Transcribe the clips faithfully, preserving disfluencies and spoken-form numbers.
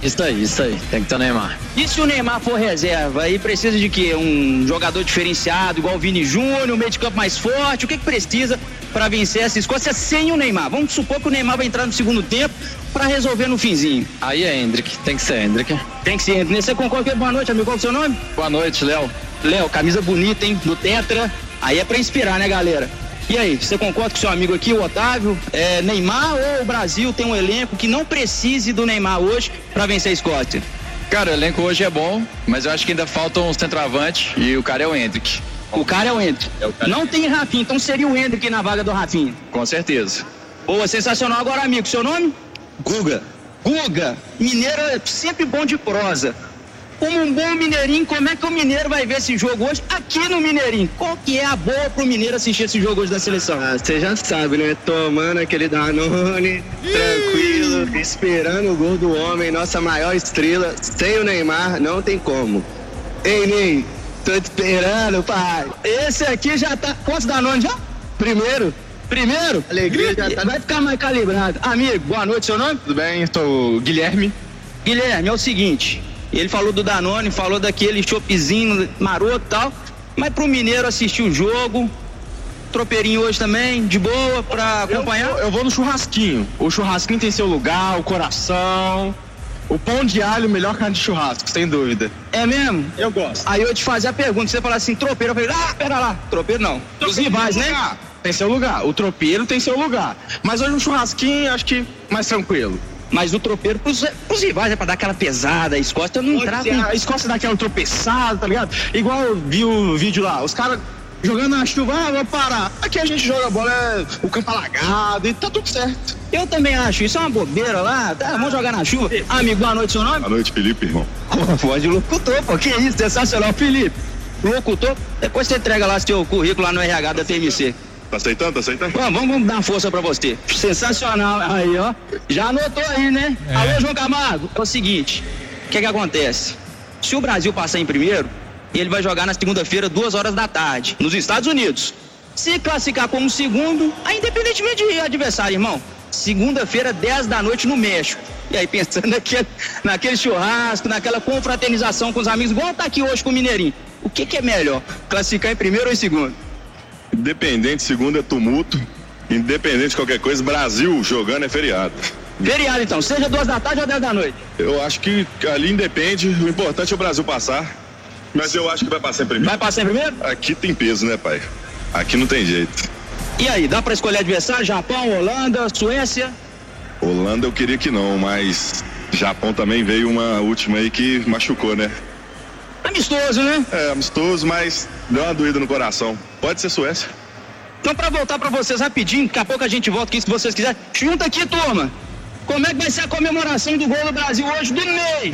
Isso aí, isso aí. Tem que ter o Neymar. E se o Neymar for reserva, aí precisa de quê? Um jogador diferenciado, igual o Vini Júnior, um meio de campo mais forte? O que que precisa para vencer essa Escócia sem o Neymar? Vamos supor que o Neymar vai entrar no segundo tempo para resolver no finzinho. Aí é Hendrick, tem que ser Hendrick. Tem que ser Hendrick. Você concorda com Boa noite, amigo? Qual é o seu nome? Boa noite, Léo. Léo, camisa bonita, hein? Do Tetra. Aí é pra inspirar, né, galera? E aí, você concorda com o seu amigo aqui, o Otávio? É, Neymar ou o Brasil tem um elenco que não precise do Neymar hoje pra vencer a Escócia? Cara, o elenco hoje é bom, mas eu acho que ainda falta um centroavante e o cara é o Hendrick. O cara é o Hendrick. É o não tem Rafinha, então seria o Hendrick na vaga do Rafinha. Com certeza. Boa, sensacional. Agora, amigo, seu nome? Guga. Guga. Mineiro é sempre bom de prosa. Como um bom mineirinho, como é que o mineiro vai ver esse jogo hoje aqui no Mineirinho? Qual que é a boa pro mineiro assistir esse jogo hoje da seleção? Ah, você já sabe, né? Tomando aquele Danone, tranquilo, esperando o gol do homem, nossa maior estrela. Sem o Neymar, não tem como. Ei, Ney, tô te esperando, pai. Esse aqui já tá... Quantos Danone já? Primeiro. Primeiro? Alegria já tá... Vai ficar mais calibrado. Amigo, boa noite, seu nome? Tudo bem, sou o Guilherme. Guilherme, é o seguinte... Ele falou do Danone, falou daquele choppzinho maroto e tal, mas pro mineiro assistir o jogo, tropeirinho hoje também, de boa, pra acompanhar? Eu vou, eu vou no churrasquinho. O churrasquinho tem seu lugar, o coração. O pão de alho, melhor carne de churrasco, sem dúvida. É mesmo? Eu gosto. Aí eu te fazer a pergunta, você falar assim, tropeiro, eu falei, ah, pera lá, tropeiro não. Os rivais, né? Lugar. Tem seu lugar. O tropeiro tem seu lugar. Mas hoje um churrasquinho, acho que mais tranquilo. Mas o tropeiro pros, pros rivais é pra dar aquela pesada, a Escócia não entrar com... A Escócia dá aquela tropeçada, tá ligado? Igual eu vi o vídeo lá, os caras jogando na chuva, ah, vou parar. Aqui a gente joga bola, é o campo alagado e tá tudo certo. Eu também acho, isso é uma bobeira lá, tá, vamos jogar na chuva. Amigo, boa noite, seu nome? Boa noite, Felipe, irmão. Pô, de locutor, pô, que isso, sensacional, Felipe. Locutor, depois você entrega lá seu currículo lá no R H da T M C. Tá aceitando, tá aceitando? Vamos, vamos dar uma força pra você. Sensacional. Aí, ó. Já anotou aí, né? É. Alô, João Camargo. É o seguinte, o que que acontece? Se o Brasil passar em primeiro, ele vai jogar na segunda-feira, duas horas da tarde, nos Estados Unidos. Se classificar como segundo, aí independentemente de adversário, irmão, segunda-feira, dez da noite no México. E aí, pensando naquele, naquele churrasco, naquela confraternização com os amigos, igual tá aqui hoje com o Mineirinho. O que que é melhor? Classificar em primeiro ou em segundo? Independente, segundo é tumulto. Independente de qualquer coisa, Brasil jogando é feriado. Feriado então, seja duas da tarde ou dez da noite? Eu acho que ali independe, o importante é o Brasil passar. Mas eu acho que vai passar em primeiro. Vai passar em primeiro? Aqui tem peso, né, pai? Aqui não tem jeito. E aí, dá pra escolher adversário? Japão, Holanda, Suécia? Holanda eu queria que não, mas Japão também veio uma última aí que machucou, né? Amistoso, né? É, amistoso, mas deu uma doída no coração. Pode ser Suécia. Então, pra voltar pra vocês rapidinho, daqui a pouco a gente volta aqui, se vocês quiserem. Junta aqui, turma. Como é que vai ser a comemoração do gol do Brasil hoje do Ney?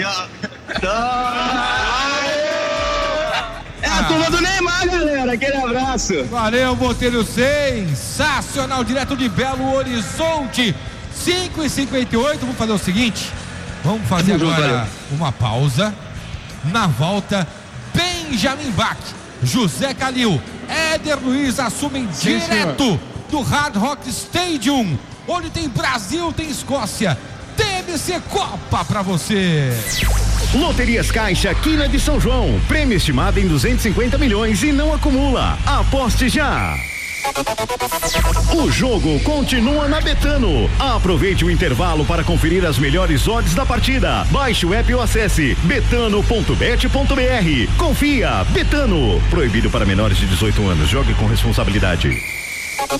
É a turma do Neymar, galera. Aquele abraço. Valeu, Botelho. Sensacional, direto de Belo Horizonte. cinco e cinquenta e oito. Vamos fazer o seguinte. Vamos fazer Vamos agora junto, uma pausa. Na volta, Benjamin Bach, José Calil, Éder Luiz assumem Sim, direto senhor. do Hard Rock Stadium, onde tem Brasil, tem Escócia. T M C Copa pra você. Loterias Caixa, Quina de São João. Prêmio estimado em duzentos e cinquenta milhões e não acumula. Aposte já. O jogo continua na Betano. Aproveite o intervalo para conferir as melhores odds da partida. Baixe o app ou acesse betano ponto bet ponto br. Confia, Betano. Proibido para menores de dezoito anos. Jogue com responsabilidade.